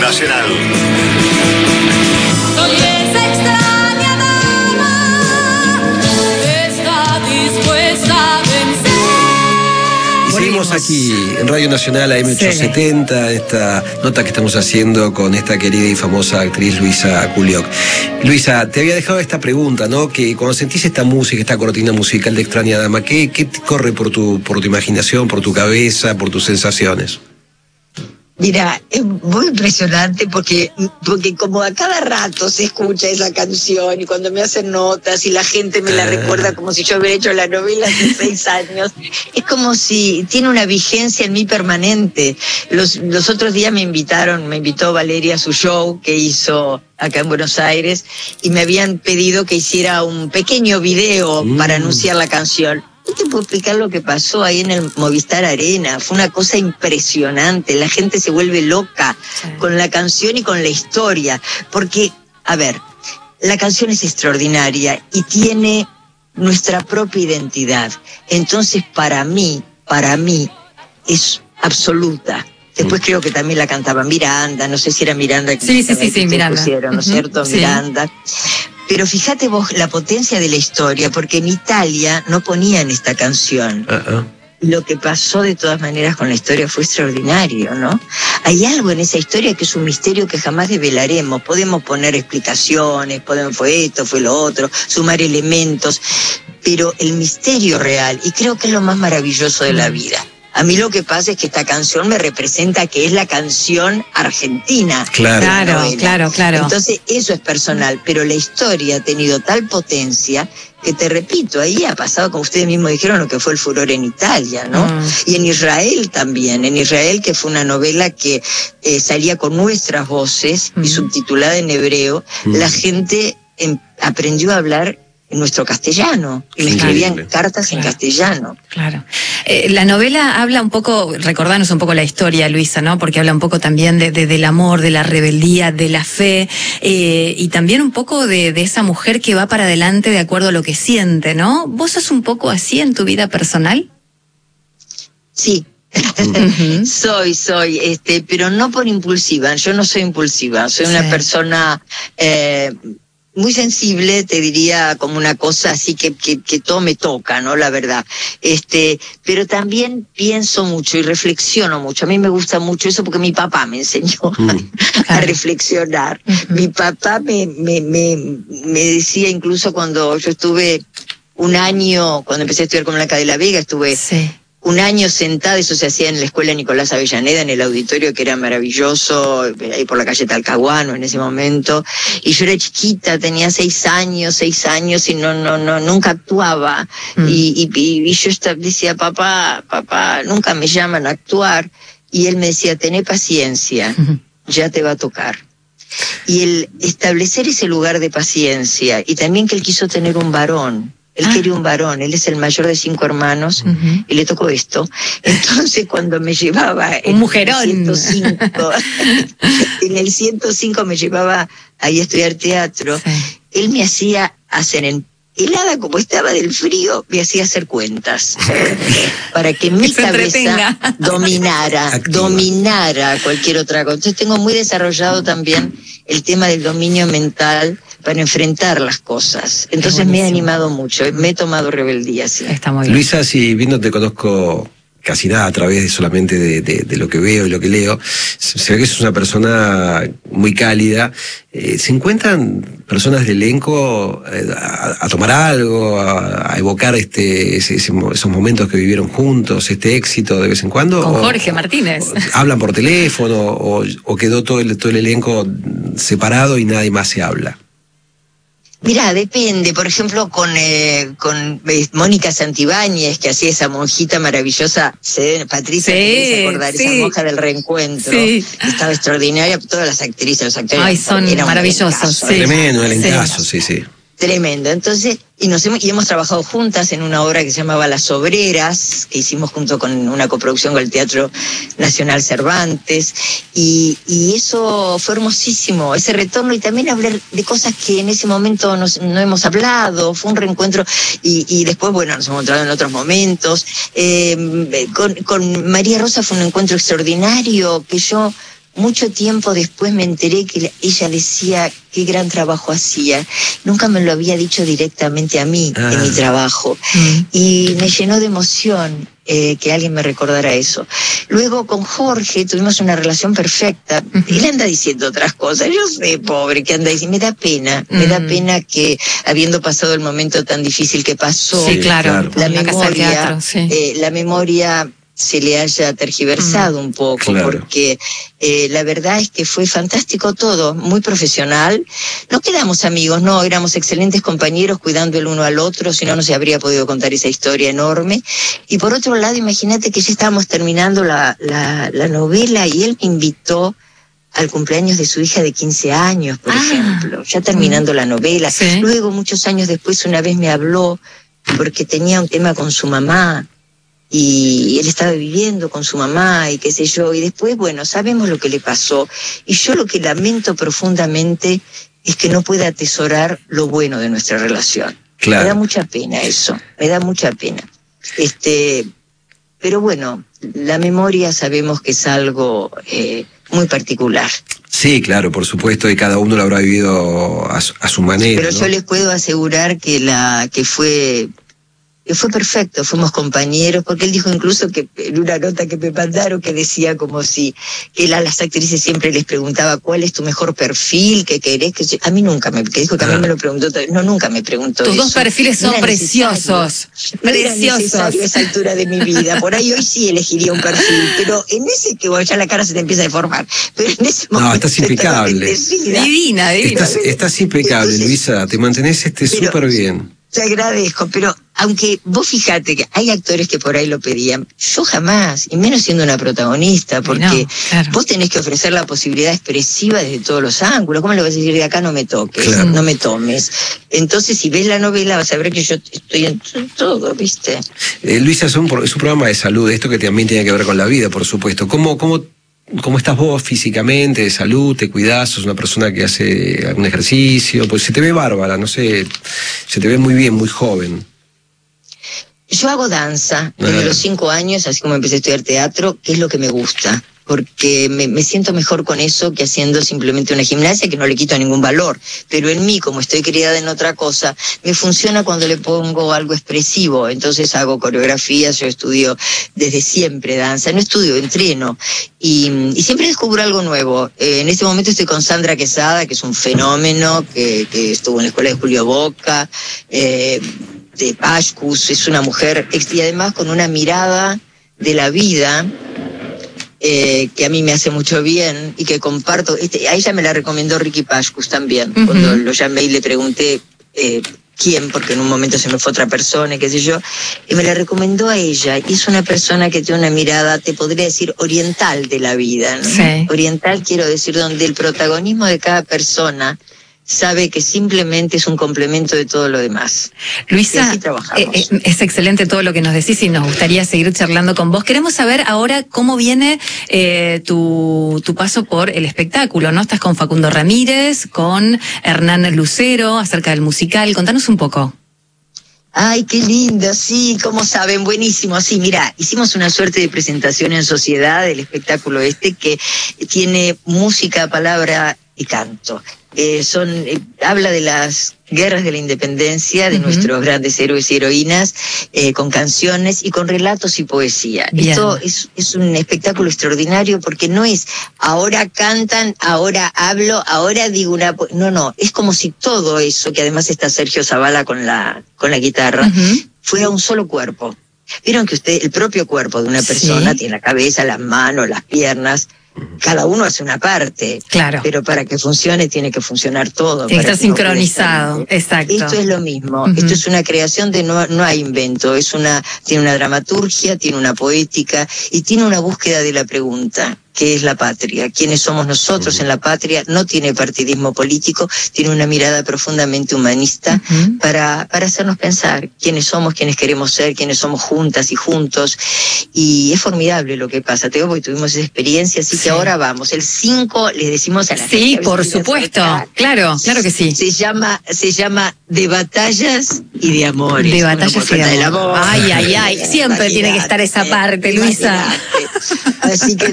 Nacional. Soy esa extraña dama que está dispuesta a vencer. Seguimos aquí en Radio Nacional AM870, esta nota que estamos haciendo con esta querida y famosa actriz Luisa Culioc. Luisa, te había dejado esta pregunta, ¿no? Que cuando sentís esta música, esta cortina musical de Extraña Dama, ¿qué te corre por tu imaginación, por tu cabeza, por tus sensaciones? Mira, es muy impresionante porque como a cada rato se escucha esa canción y cuando me hacen notas y la gente me la recuerda como si yo hubiera hecho la novela hace 6 años, es como si tiene una vigencia en mí permanente. Los otros días me invitó Valeria a su show que hizo acá en Buenos Aires y me habían pedido que hiciera un pequeño video para anunciar la canción. No te puedo explicar lo que pasó ahí en el Movistar Arena. Fue una cosa impresionante. La gente se vuelve loca con la canción y con la historia. Porque, a ver, la canción es extraordinaria y tiene nuestra propia identidad. Entonces, para mí, es absoluta. Después creo que también la cantaba Miranda. No sé si era Miranda. Sí, Miranda. Pusieron, ¿no es cierto? Sí. Miranda. Pero fíjate vos la potencia de la historia, porque en Italia no ponían esta canción. Lo que pasó de todas maneras con la historia fue extraordinario, ¿no? Hay algo en esa historia que es un misterio que jamás develaremos. Podemos poner explicaciones, fue esto, fue lo otro, sumar elementos, pero el misterio real, y creo que es lo más maravilloso de la vida. A mí lo que pasa es que esta canción me representa que es la canción argentina. Claro. Entonces eso es personal, pero la historia ha tenido tal potencia que te repito, ahí ha pasado, como ustedes mismos dijeron, lo que fue el furor en Italia, ¿no? Y en Israel también, que fue una novela que salía con nuestras voces y subtitulada en hebreo, la gente aprendió a hablar en nuestro castellano, y me escribían cartas en castellano. Claro. La novela habla un poco, recordanos un poco la historia, Luisa, ¿no? Porque habla un poco también del amor, de la rebeldía, de la fe, y también un poco de esa mujer que va para adelante de acuerdo a lo que siente, ¿no? ¿Vos sos un poco así en tu vida personal? Sí. Soy, pero no por impulsiva. Yo no soy impulsiva, soy una persona muy sensible, te diría, como una cosa así que todo me toca, ¿no? La verdad. Pero también pienso mucho y reflexiono mucho. A mí me gusta mucho eso porque mi papá me enseñó a reflexionar. Mi papá me decía, incluso cuando yo estuve un año, cuando empecé a estudiar con Blanca de la Vega, estuve un año sentada, eso se hacía en la escuela Nicolás Avellaneda, en el auditorio que era maravilloso, ahí por la calle Talcahuano en ese momento, y yo era chiquita, tenía 6 años y nunca actuaba, y yo decía, papá, nunca me llaman a actuar, y él me decía, tené paciencia, ya te va a tocar. Y el establecer ese lugar de paciencia, y también que él quiso tener un varón. Él quería un varón, él es el mayor de 5 hermanos, y le tocó esto. Entonces cuando me llevaba un mujerón. En el 105 me llevaba ahí a estudiar teatro, él me hacía hacer helada como estaba del frío, me hacía hacer cuentas para que mi cabeza dominara cualquier otra cosa. Entonces tengo muy desarrollado también el tema del dominio mental para enfrentar las cosas. Entonces me he animado mucho, me he tomado rebeldía. Sí. Está muy bien. Luisa, si bien no te conozco casi nada a través solamente de lo que veo y lo que leo, se ve que sos una persona muy cálida. ¿Se encuentran personas del elenco a tomar algo, a evocar esos momentos que vivieron juntos, este éxito de vez en cuando? Con Jorge Martínez. ¿Hablan por teléfono o quedó todo el elenco separado y nadie más se habla? Mirá, depende. Por ejemplo, con Mónica Santibáñez, que hacía esa monjita maravillosa, Patricia, se acordar, esa monja del reencuentro. Estaba extraordinaria, todas las actrices, los actores. Son maravillosos. Tremendo el encaso, sí. Tremendo. Entonces, y hemos trabajado juntas en una obra que se llamaba Las Obreras, que hicimos junto con una coproducción con el Teatro Nacional Cervantes, y eso fue hermosísimo, ese retorno, y también hablar de cosas que en ese momento no hemos hablado, fue un reencuentro, y después, bueno, nos hemos encontrado en otros momentos. Con María Rosa fue un encuentro extraordinario, que yo mucho tiempo después me enteré que ella decía qué gran trabajo hacía. Nunca me lo había dicho directamente a mí, en mi trabajo. Y me llenó de emoción que alguien me recordara eso. Luego con Jorge tuvimos una relación perfecta. Él anda diciendo otras cosas. Yo sé, pobre, que anda diciendo. Me da pena que, habiendo pasado el momento tan difícil que pasó, sí, claro, la la memoria, teatro, sí. La memoria se le haya tergiversado un poco, porque la verdad es que fue fantástico todo, muy profesional. No quedamos amigos, no, éramos excelentes compañeros cuidando el uno al otro, si no, no se habría podido contar esa historia enorme. Y por otro lado, imagínate que ya estábamos terminando la novela y él me invitó al cumpleaños de su hija de 15 años, por ejemplo, ya terminando la novela. Sí. Luego, muchos años después, una vez me habló porque tenía un tema con su mamá, y él estaba viviendo con su mamá y qué sé yo, y después, bueno, sabemos lo que le pasó, y yo lo que lamento profundamente es que no pueda atesorar lo bueno de nuestra relación. Claro. Me da mucha pena eso, me da mucha pena. Pero bueno, la memoria sabemos que es algo muy particular. Sí, claro, por supuesto, y cada uno lo habrá vivido a su manera. Pero ¿no? yo les puedo asegurar que fue perfecto, fuimos compañeros, porque él dijo incluso que en una nota que me mandaron que decía como si él a las actrices siempre les preguntaba cuál es tu mejor perfil, qué querés, a mí nunca que dijo que a mí me lo preguntó, no, nunca me preguntó Tus eso. dos perfiles son preciosos, No era necesario a esa altura de mi vida, por ahí hoy sí elegiría un perfil, pero en ese que ya la cara se te empieza a deformar, pero en ese momento no, estás impecable. Divina. Estás impecable, entonces, Luisa, te mantenés súper bien. Te agradezco, pero aunque vos fijate que hay actores que por ahí lo pedían, yo jamás, y menos siendo una protagonista, porque no, claro, vos tenés que ofrecer la posibilidad expresiva desde todos los ángulos. ¿Cómo le vas a decir de acá no me toques, claro, no me tomes? Entonces, si ves la novela vas a ver que yo estoy en todo, ¿viste? Luisa, es un programa de salud, esto que también tiene que ver con la vida, por supuesto. ¿Cómo estás vos físicamente, de salud? ¿Te cuidás? ¿Sos una persona que hace algún ejercicio? Pues se te ve bárbara, no sé, se te ve muy bien, muy joven. Yo hago danza desde los 5 años, así como empecé a estudiar teatro, que es lo que me gusta, porque me siento mejor con eso que haciendo simplemente una gimnasia, que no le quito ningún valor. Pero en mí, como estoy criada en otra cosa, me funciona cuando le pongo algo expresivo. Entonces hago coreografías, yo estudio desde siempre danza, no estudio, entreno. Y siempre descubro algo nuevo. En este momento estoy con Sandra Quesada, que es un fenómeno, que estuvo en la escuela de Julio Boca, de Pashkus, es una mujer, y además con una mirada de la vida que a mí me hace mucho bien y que comparto. A ella me la recomendó Ricky Pashkus también, cuando lo llamé y le pregunté quién, porque en un momento se me fue otra persona, qué sé yo, y me la recomendó a ella, y es una persona que tiene una mirada, te podría decir, oriental de la vida, ¿no? Sí. Oriental, quiero decir, donde el protagonismo de cada persona sabe que simplemente es un complemento de todo lo demás. Luisa, es excelente todo lo que nos decís y nos gustaría seguir charlando con vos. Queremos saber ahora cómo viene tu paso por el espectáculo, ¿no? Estás con Facundo Ramírez, con Hernán Lucero, acerca del musical. Contanos un poco. Ay, qué lindo, sí, como saben, buenísimo. Sí, mira, hicimos una suerte de presentación en sociedad del espectáculo que tiene música, palabra y canto. Habla de las guerras de la independencia, de nuestros grandes héroes y heroínas, con canciones y con relatos y poesía. Bien. Esto es un espectáculo extraordinario porque no es ahora cantan, ahora hablo, ahora digo no, es como si todo eso, que además está Sergio Zavala con la guitarra, fuera un solo cuerpo. Vieron que el propio cuerpo de una persona tiene la cabeza, las manos, las piernas. Cada uno hace una parte, claro, pero para que funcione tiene que funcionar todo. Tiene que estar sincronizado, exacto. Esto es lo mismo, esto es una creación de no hay invento, tiene una dramaturgia, tiene una poética y tiene una búsqueda de la pregunta. ¿Qué es la patria? ¿Quiénes somos nosotros en la patria? No tiene partidismo político, tiene una mirada profundamente humanista para hacernos pensar quiénes somos, quiénes queremos ser, quiénes somos juntas y juntos. Y es formidable lo que pasa, porque tuvimos esa experiencia, así que ahora vamos. El 5 les decimos a la gente. Sí, por supuesto, claro que sí. Se llama De batallas y de amores. De batallas y de amor. Ay, siempre tiene que estar esa parte, Luisa. Así que de batallas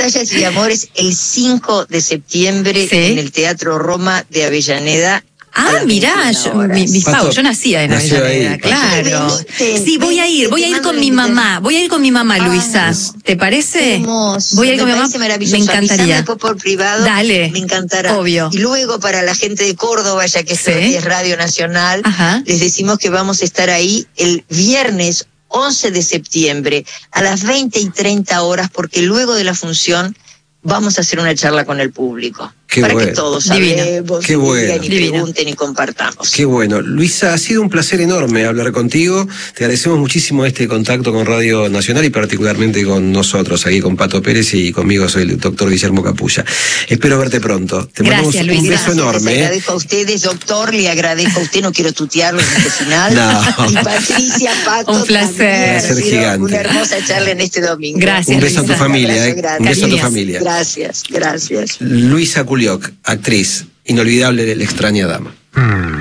Batallas y Amores el 5 de septiembre en el Teatro Roma de Avellaneda. Mirá, mis pagos, yo nacía en Avellaneda, claro. Sí, voy a ir con mi mamá, Luisa. ¿Te parece? Hermoso, voy a ir con mi mamá, maravilloso. Me encantaría. Después por privado, dale, me encantará. Obvio. Y luego para la gente de Córdoba, ya que esto es Radio Nacional, les decimos que vamos a estar ahí el viernes 11 de septiembre a las 20:30, porque luego de la función vamos a hacer una charla con el público. Qué para bueno. que todos Divino. hablemos, Qué bueno. y pregunten y compartamos. Qué bueno. Luisa, ha sido un placer enorme hablar contigo. Te agradecemos muchísimo este contacto con Radio Nacional y particularmente con nosotros, aquí con Pato Pérez y conmigo soy el doctor Guillermo Capulla. Espero verte pronto. Te mandamos un beso enorme. Les agradezco a ustedes, doctor, le agradezco a usted, no quiero tutearlo en este final. No. Y Patricia, Pato, un placer. Un placer gigante. Una hermosa charla en este domingo. Gracias. Un beso Luisa. a tu familia, Un beso a tu familia. Gracias. Luisa Culioc, actriz inolvidable de La extraña dama.